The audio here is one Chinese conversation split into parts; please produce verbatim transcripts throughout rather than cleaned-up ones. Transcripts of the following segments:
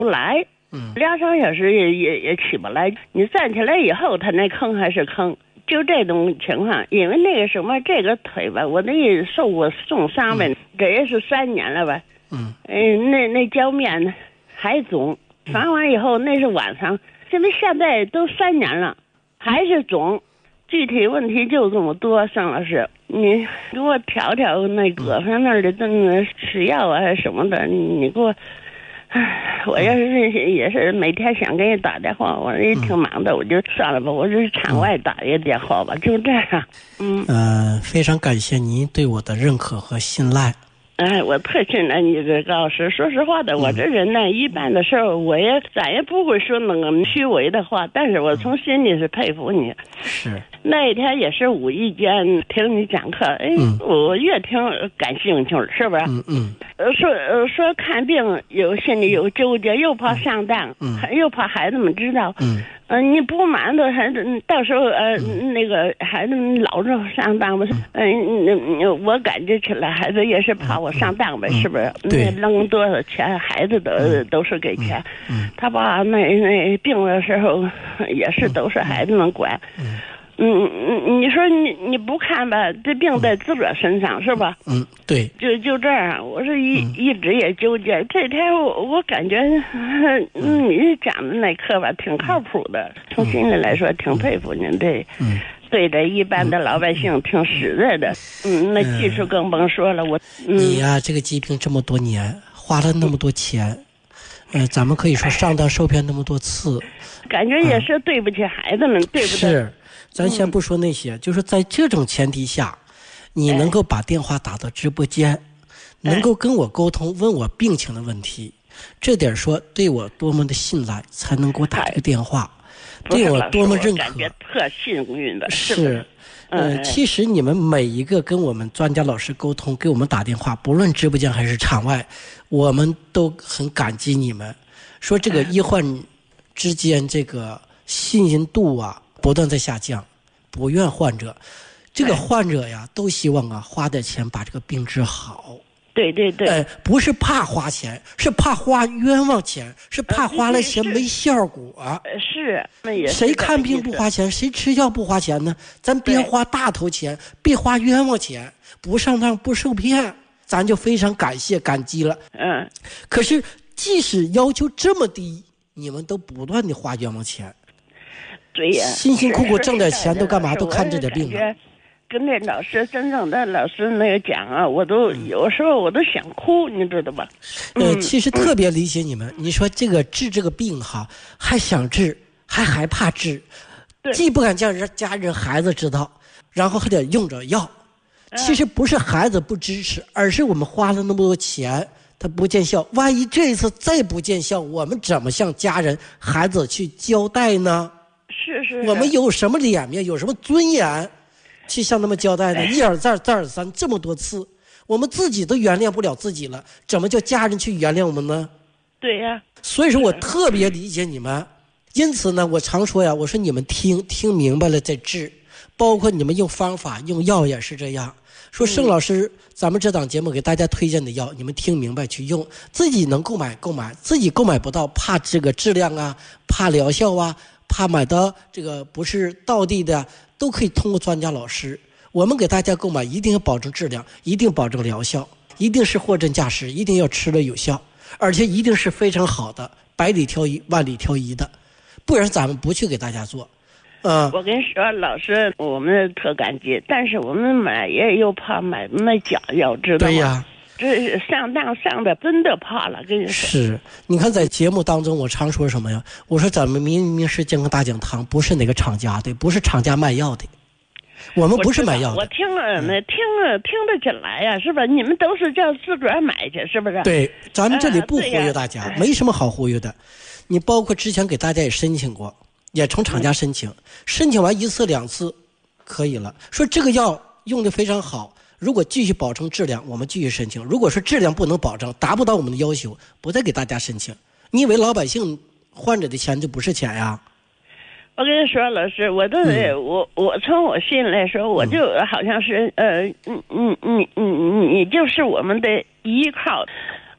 不来， 嗯， 两三小时也也也起不来。你站起来以后，他那坑还是坑。就这种情况，因为那个什么，这个腿吧，我那受过重伤呗，嗯、这也是三年了吧。 嗯， 嗯，那那脚面呢还肿，缝完以后那是晚上，因为现在都三年了，还是肿。具体问题就这么多，尚老师，你给我调调那胳膊那儿的那吃药啊什么的，你给我。唉，我要是也是每天想给你打电话，我也挺忙的，我就算了吧，我就是场外打一个电话吧，就这样。嗯， 呃，非常感谢您对我的认可和信赖。 哎，我特信赖你这个老师。说实话的，我这人呢，一般的时候我也咱也不会说那个虚伪的话，但是我从心里是佩服你。 是。 那一天也是无意间听你讲课，哎，嗯、我越听感兴趣，是不是？ 嗯嗯。 呃，说呃说看病有心里有纠结，又怕上当， 嗯， 又怕孩子们知道。 嗯。 呃，你不瞒着孩子，到时候呃、嗯、那个孩子们老着上当吧？嗯、呃，我感觉起来孩子也是怕我上当呗， 嗯、 是不是？ 对。 那扔多少钱，孩子都、嗯、都是给钱。 嗯。 他爸那那病的时候也是都是孩子们管。 嗯。 嗯嗯，你说你你不看吧，这病在自个儿身上、嗯、是吧？ 嗯，对。 就就这样，我是一、嗯、一直也纠结。这天我我感觉，嗯，你讲的那课吧，挺靠谱的。嗯、从心里来说，挺佩服您这。嗯。对待一般的老百姓，挺实在的。嗯，那技术更甭说了。我、嗯、 你呀、啊，这个疾病这么多年，花了那么多钱，呃，咱们可以说上当受骗那么多次， 感觉也是对不起孩子们，嗯、对不对？ 是。咱先不说那些、嗯、就是在这种前提下，你能够把电话打到直播间、哎、能够跟我沟通，问我病情的问题，这点说对我多么的信赖，才能给我打这个电话、哎、对我多么认可， 感觉特幸运的。 是, 是呃、嗯、其实你们每一个跟我们专家老师沟通，给我们打电话，不论直播间还是场外，我们都很感激你们。说这个医患之间这个信任度啊不断在下降，不怨患者，这个患者呀都希望啊花点钱把这个病治好。 对对对， 呃，不是怕花钱，是怕花冤枉钱，是怕花了钱没效果。 呃、是，那也是。 谁看病不花钱，谁吃药不花钱呢？咱别花大头钱，别花冤枉钱，不上当不受骗，咱就非常感谢感激了。 嗯。 可是即使要求这么低，你们都不断的花冤枉钱。 对呀， 辛辛苦苦挣点钱都干嘛？都看这点病了。 跟那老师真正的老师那个讲啊，我都有时候我都想哭，你知道吧？ 呃，其实特别理解你们。你说这个治这个病哈，还想治，还害怕治，既不敢让人家人孩子知道，然后还得用着药。其实不是孩子不支持，而是我们花了那么多钱，它不见效。万一这一次再不见效，我们怎么向家人、孩子去交代呢？ 是是， 我们有什么脸面，有什么尊严去向他们交代呢？一而再再而三这么多次，我们自己都原谅不了自己了，怎么叫家人去原谅我们呢？ 对呀、啊， 所以说我特别理解你们。因此呢，我常说呀，我说你们听听明白了再治，包括你们用方法用药也是这样。说盛老师、嗯、咱们这档节目给大家推荐的药，你们听明白去用，自己能购买购买，自己购买不到怕这个质量啊，怕疗效啊，怕买到这个不是道地的，都可以通过专家老师。我们给大家购买一定要保证质量，一定保证疗效，一定是货真价实，一定要吃了有效，而且一定是非常好的，百里挑一万里挑一的，不然咱们不去给大家做。嗯， 我跟你说，老师，我们特感激，但是我们买也又怕买买假药，知道吗？ 对呀， 这上当上的真的怕了，跟你说。 是，你看在节目当中，我常说什么呀？我说咱们明明是健康大讲堂，不是哪个厂家的，不是厂家卖药的，我们不是买药的。 我听了那、嗯、听了听得起来呀，是吧？你们都是叫自个儿买去，是不是？ 对，咱们这里不忽悠大家， 啊、 没什么好忽悠的。你包括之前给大家也申请过。也从厂家申请、嗯、申请完一次两次可以了，说这个药用的非常好，如果继续保证质量我们继续申请，如果说质量不能保证，达不到我们的要求，不再给大家申请。你以为老百姓患者的钱就不是钱呀？ 我跟你说，老师，我都得、嗯、我我从我心里来说，我就好像是、嗯、呃，你你你你你就是我们的依靠。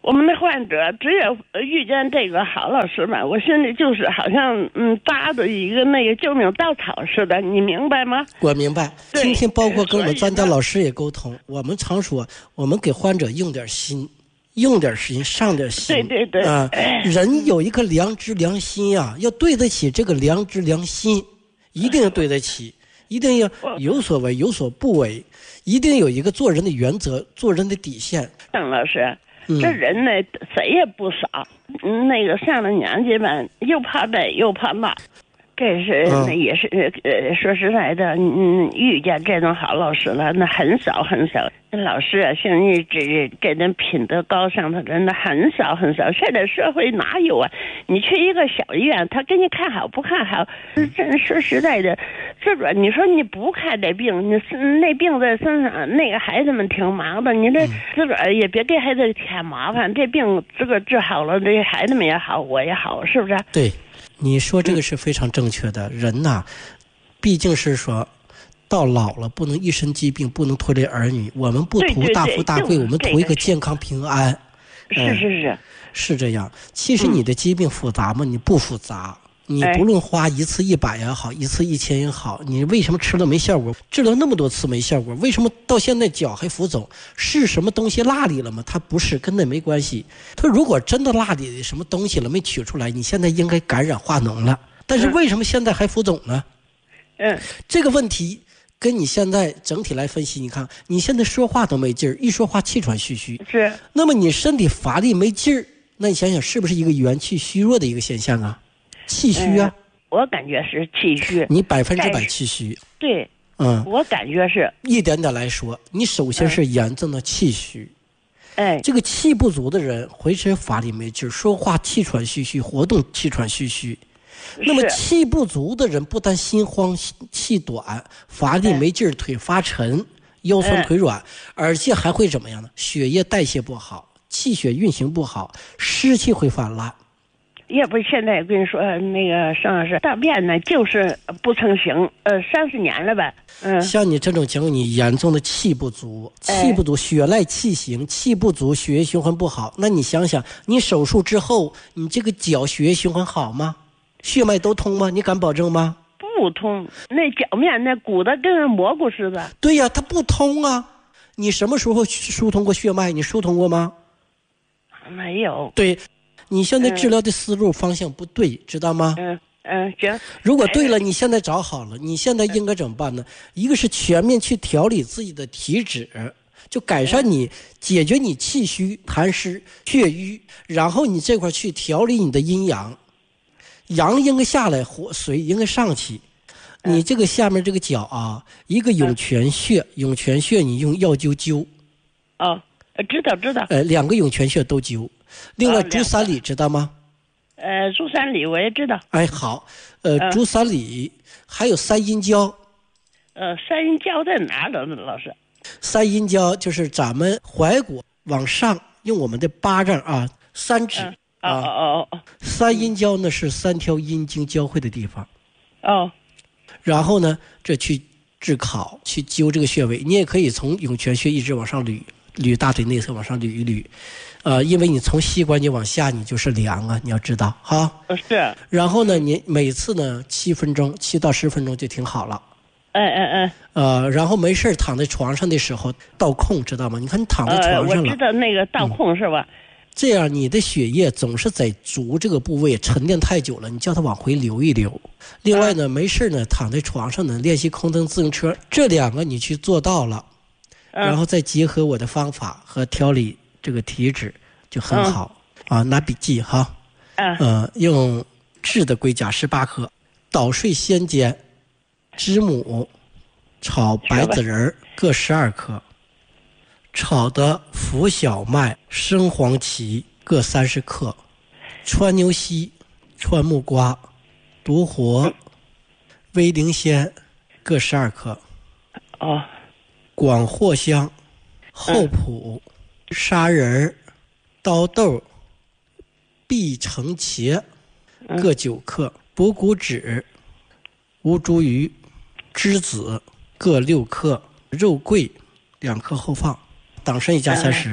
我们的患者只有遇见这个郝老师吧，我心里就是好像嗯搭的一个那个救命稻草似的，你明白吗？ 我明白。今天包括跟我们专家老师也沟通，我们常说，我们给患者用点心，用点心，上点心。 对对对。 啊、呃，人有一颗良知良心呀、啊，要对得起这个良知良心，一定要对得起，一定要有所为有所不为，一定有一个做人的原则，做人的底线。 邓老师。这人呢，谁也不少。嗯，那个上了年纪吧，又怕这又怕那，这是那也是呃，说实在的，嗯，遇见这种好老师了，那很少很少。老师啊，像你这这种品德高尚的人，那很少很少。现在社会哪有啊？你去一个小医院，他给你看好不看好？这说实在的，自个儿你说你不看这病，你那病在身上，那个孩子们挺忙的，你这自个儿也别给孩子添麻烦。这病自个儿治好了，这孩子们也好，我也好，是不是？ 对，你说这个是非常正确的。人呐，毕竟是说。到老了不能一身疾病，不能拖累儿女。我们不图大富大贵，我们图一个健康平安。 是是是、嗯， 是这样。其实你的疾病复杂吗？你不复杂。你不论花一次一百也好，一次一千也好，你为什么吃了没效果？治了那么多次没效果，为什么到现在脚还浮肿？是什么东西落里了吗？它不是，跟那没关系。它如果真的落里什么东西了没取出来，你现在应该感染化脓了。但是为什么现在还浮肿呢？ 嗯， 这个问题。跟你现在整体来分析，你看你现在说话都没劲儿，一说话气喘吁吁。 是。那么你身体乏力没劲儿，那你想想是不是一个元气虚弱的一个现象啊？气虚啊。 嗯、我感觉是气虚。 你百分之百气虚。 对。 嗯。 我感觉是。 一点点来说，你首先是严重的气虚。 哎。 这个气不足的人，浑身乏力没劲儿，说话气喘吁吁，活动气喘吁吁。那么气不足的人不但心慌气短，乏力没劲儿，腿发沉，腰酸腿软，而且还会怎么样呢？血液代谢不好，气血运行不好，湿气会泛滥。 要不现在跟你说那个盛老师，大便呢就是不成形，呃，三十年了吧。嗯， 像你这种情况，你严重的气不足，气不足，血赖气行，气不足，血液循环不好。那你想想，你手术之后，你这个脚血液循环好吗？血脉都通吗？你敢保证吗？ 不通，那脚面那鼓的跟蘑菇似的。 对呀、啊，它不通啊！你什么时候疏通过血脉？你疏通过吗？ 没有。 对，你现在治疗的思路方向不对，嗯、知道吗？ 嗯嗯，行。 如果对了，你现在找好了，你现在应该怎么办呢？一个是全面去调理自己的体质，就改善你、解决你气虚、痰湿、血瘀，然后你这块去调理你的阴阳。阳应该下来，火水应该上去。你这个下面这个脚啊，一个涌泉穴，涌泉穴你用药灸灸。 哦，知道知道。 呃，两个涌泉穴都灸。另外，足三里知道吗？ 呃，足三里我也知道。 哎，好，呃，足三里还有三阴交。 呃，三阴交在哪儿呢，老师？ 三阴交就是咱们踝骨往上用我们的巴掌啊，三指。 嗯哦哦哦哦， 三阴交呢是三条阴经交汇的地方， 哦， 然后呢，这去治考，去灸这个穴位，你也可以从涌泉穴一直往上捋，捋大腿内侧往上捋一捋，呃，因为你从膝关节往下你就是凉啊，你要知道哈。 是。 然后呢，你每次呢七分钟，七到十分钟就挺好了。 哎哎哎。 呃，然后没事躺在床上的时候倒空，知道吗？你看你躺在床上了。 呃、我知道那个倒空、嗯、是吧？ 这样你的血液总是在足这个部位沉淀太久了，你叫它往回流一流。另外呢，没事呢，躺在床上呢练习空蹬自行车，这两个你去做到了，然后再结合我的方法和调理这个体质就很好、嗯、啊。拿笔记哈。嗯。呃，用炙的龟甲十八克，捣碎鲜煎，知母炒白子仁各十二克。炒的浮小麦、生黄芪各三十克，川牛膝、川木瓜、独活、威灵仙各十二克。 哦。 广藿香、厚朴、砂仁、刀豆、碧城茄各九克，补骨脂、乌茱萸、栀子各六克，肉桂两克后放。党参一加三十啊，嗯。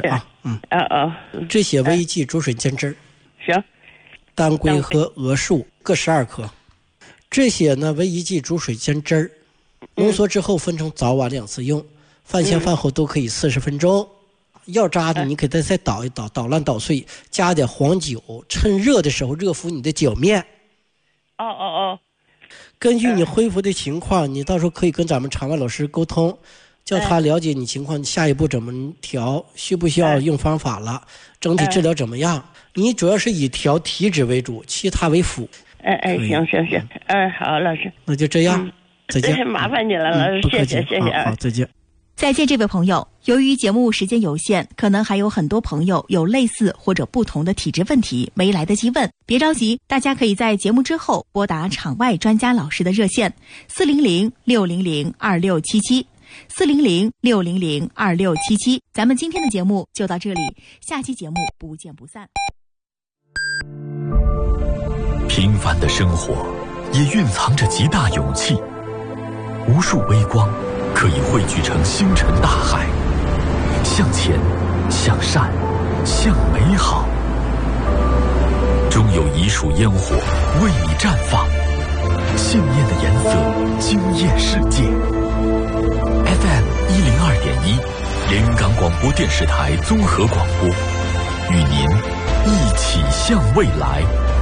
嗯。 哦哦。 这些维 G 煮水煎汁儿。 行。 当归和鹅树各十二克。这些呢维 G 煮水煎汁儿，浓缩之后分成早晚两次用，饭前饭后都可以四十分钟。要炸的你可以再再捣一捣，捣烂捣碎，加点黄酒，趁热的时候热敷你的脚面。 哦哦哦。 根据你恢复的情况，你到时候可以跟咱们场外老师沟通，叫他了解你情况，下一步怎么调，需不需要用方法了，整体治疗怎么样？你主要是以调体脂为主，其他为辅。 哎哎，行行行，哎好，老师， 那就这样， 嗯、 再见。 麻烦你了，老师， 嗯、 谢谢谢谢。 好，再见。 再见，这位朋友。由于节目时间有限，可能还有很多朋友有类似或者不同的体质问题没来得及问，别着急，大家可以在节目之后拨打场外专家老师的热线四零零六零零二六七七四零零六零零二六七七。咱们今天的节目就到这里，下期节目不见不散。 平凡的生活也蕴藏着极大勇气，无数微光可以汇聚成星辰大海，向前，向善，向美好。终有一束烟火为你绽放，鲜艳的颜色惊艳世界。F M 一零二点一，连云港广播电视台综合广播，与您一起向未来。